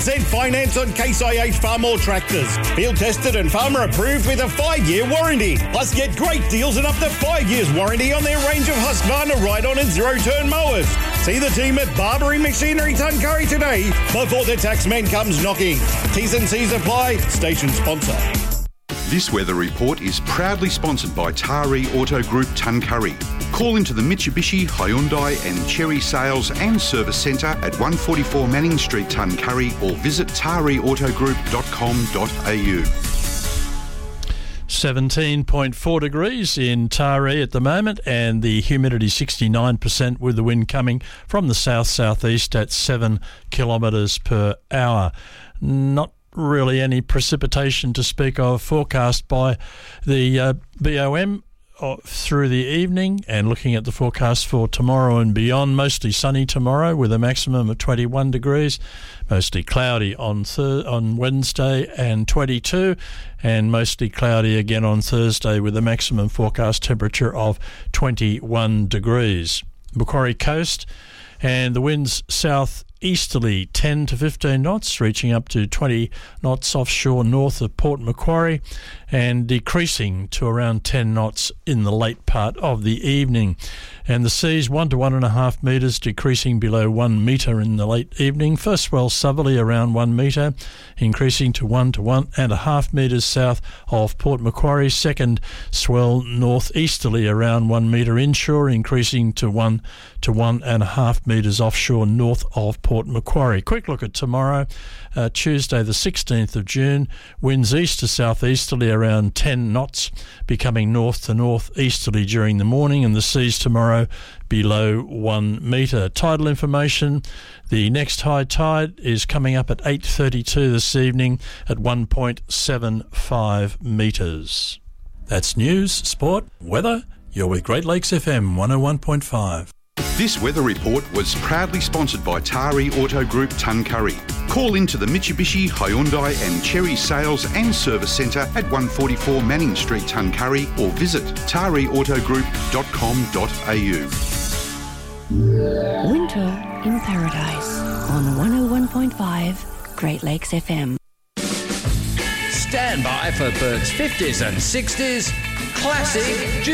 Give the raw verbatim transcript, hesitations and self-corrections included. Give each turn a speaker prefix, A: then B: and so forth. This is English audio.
A: Z Finance on Case I H Farmall tractors. Field tested and farmer approved with a five-year warranty. Plus get great deals and up to five years warranty on their range of Husqvarna ride-on and zero-turn mowers. See the team at Barbary Machinery Tuncurry today before the taxman comes knocking. T's and C's apply. Station sponsor.
B: This weather report is proudly sponsored by Taree Auto Group Tuncurry. Call into the Mitsubishi, Hyundai and Cherry Sales and Service Centre at one forty-four Manning Street, Tuncurry, or visit taree auto group dot com dot a u.
C: seventeen point four degrees in Taree at the moment, and the humidity sixty-nine percent with the wind coming from the south-southeast at seven kilometres per hour. Not really any precipitation to speak of forecast by the uh, B O M through the evening, and looking at the forecast for tomorrow and beyond, mostly sunny tomorrow with a maximum of twenty-one degrees, mostly cloudy on thir- on Wednesday and twenty-two, and mostly cloudy again on Thursday with a maximum forecast temperature of twenty-one degrees. Macquarie Coast, and the winds south easterly ten to fifteen knots, reaching up to twenty knots offshore north of Port Macquarie, and decreasing to around ten knots in the late part of the evening. And the seas one to one and a half metres, decreasing below one metre in the late evening. First swell southerly around one metre, increasing to one to one and a half metres south of Port Macquarie. Second swell northeasterly around one metre inshore, increasing to one to one and a half metres offshore north of Port Macquarie. Quick look at tomorrow, uh, Tuesday the sixteenth of June. Winds east to southeasterly around ten knots, becoming north to northeasterly during the morning, and the seas tomorrow below one metre. Tidal information: the next high tide is coming up at eight thirty-two this evening at one point seven five metres. That's news, sport, weather. You're with Great Lakes F M one oh one point five.
B: This weather report was proudly sponsored by Taree Auto Group Tuncurry. Call into the Mitsubishi, Hyundai and Cherry Sales and Service Centre at one forty-four Manning Street, Tuncurry, or visit taree auto group dot com dot a u.
D: Winter in Paradise on one oh one point five Great Lakes F M.
E: Stand by for Bert's fifties and sixties Classic